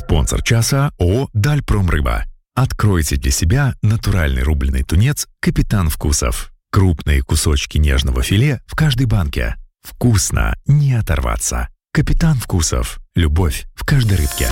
Спонсор часа ООО «Дальпромрыба». Откройте для себя натуральный рубленый тунец «Капитан Вкусов». Крупные кусочки нежного филе в каждой банке. Вкусно не оторваться. «Капитан Вкусов». Любовь в каждой рыбке.